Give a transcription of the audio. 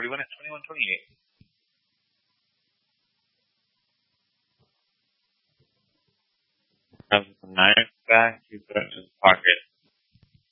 41 at 21-28. Comes the knife back, he put it in his pocket.